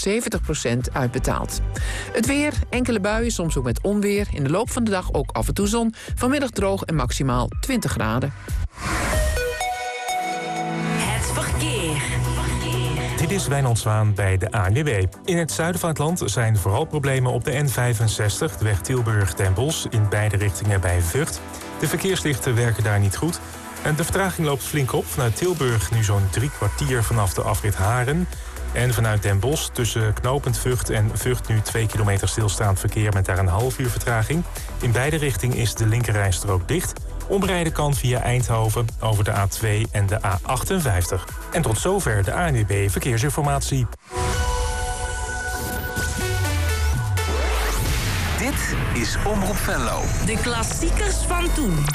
70% uitbetaald. Het weer, enkele buien, soms ook met onweer. In de loop van de dag ook af en toe zon. Vanmiddag droog en maximaal 20 graden. Het verkeer. Dit is Wijnand Zwaan bij de ANWB. In het zuiden van het land zijn vooral problemen op de N65, de weg Tilburg-Den Bosch, in beide richtingen bij Vught. De verkeerslichten werken daar niet goed. En de vertraging loopt flink op. Vanuit Tilburg nu zo'n 3 kwartier vanaf de afrit Haren. En vanuit Den Bosch tussen knooppunt Vught en Vught nu 2 kilometer stilstaand verkeer met daar een half uur vertraging. In beide richtingen is de linkerrijstrook dicht. Omrijden kan via Eindhoven over de A2 en de A58. En tot zover de ANWB Verkeersinformatie. Dit is Omroep Venlo. De klassiekers van toen.